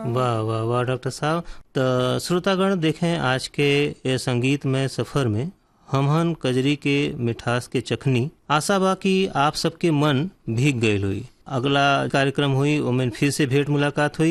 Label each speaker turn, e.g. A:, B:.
A: वाह वाह वाह डॉक्टर साहब। तो श्रोतागण देखें, आज के ये संगीत में सफ़र में हमहन कजरी के मिठास के चखनी। आशा बा कि आप सबके मन भीग गए हुई। अगला कार्यक्रम हुई ओमें फिर से भेंट मुलाकात हुई।